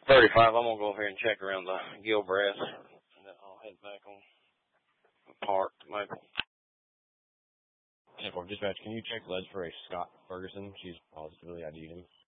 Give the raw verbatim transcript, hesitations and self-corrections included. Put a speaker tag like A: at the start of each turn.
A: thirty-five, I'm going to go ahead and check around the Gilbrass, and then I'll head back on Park to Maple. ten four, dispatch, can you check leads for a Scott Ferguson? She's positively I D'd him.